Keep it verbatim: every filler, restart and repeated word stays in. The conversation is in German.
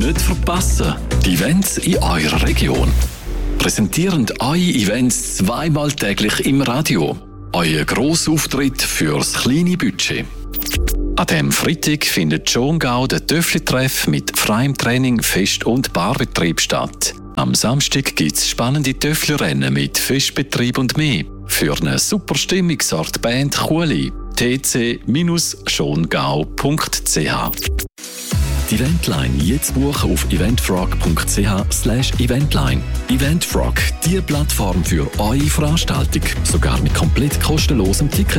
Nicht verpassen, die Events in eurer Region. Präsentieren eure Events zweimal täglich im Radio. Euer Grossauftritt fürs kleine Budget. An diesem Freitag findet Schongau der Töffli-Treff mit freiem Training, Fest- und Barbetrieb statt. Am Samstag gibt es spannende Töffli-Rennen mit Festbetrieb und mehr. Für eine super Stimmung sorgt Band Chuli. t c schongau punkt c h. Die Eventline jetzt buchen auf eventfrog punkt c h slash eventline. Eventfrog, die Plattform für eure Veranstaltung. Sogar mit komplett kostenlosem Ticket.